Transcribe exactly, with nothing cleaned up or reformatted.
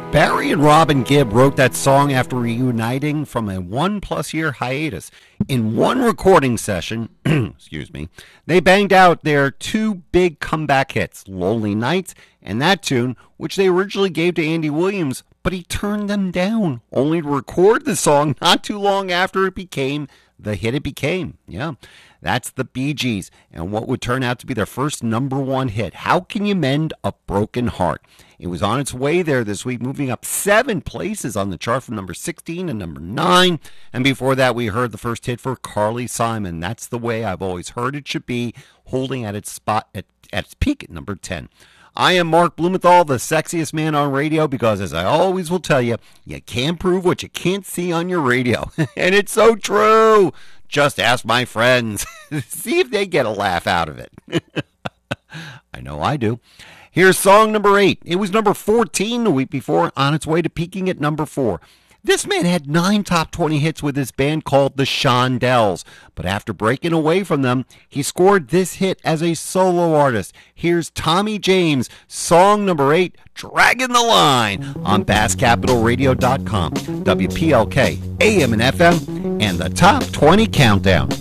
Barry and Robin Gibb wrote that song after reuniting from a one-plus year hiatus. In one recording session, excuse me, they banged out their two big comeback hits, Lonely Nights and that tune, which they originally gave to Andy Williams, but he turned them down, only to record the song not too long after it became the hit it became. Yeah, that's the Bee Gees, and what would turn out to be their first number one hit, How Can You Mend a Broken Heart? It was on its way there this week, moving up seven places on the chart from number sixteen to number nine. And before that, we heard the first hit for Carly Simon, That's the Way I've Always Heard It Should Be, holding at its spot at, at its peak at number ten. I am Mark Blumenthal, the sexiest man on radio, because as I always will tell you, you can't prove what you can't see on your radio. And it's so true. Just ask my friends. See if they get a laugh out of it. I know I do. Here's song number eight. It was number fourteen the week before, on its way to peaking at number four. This man had nine top twenty hits with his band called the Shondells, but after breaking away from them, he scored this hit as a solo artist. Here's Tommy James, song number eight, Dragging the Line, on Bass Capital Radio dot com, W P L K, A M and F M, and the Top twenty Countdown.